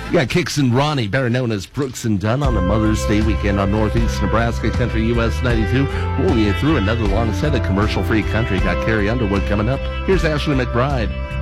You got Kix and Ronnie, better known as Brooks and Dunn, on the Mother's Day weekend on Northeast Nebraska Country US 92. Rolling you through another long set of commercial-free country. Got Carrie Underwood coming up. Here's Ashley McBride.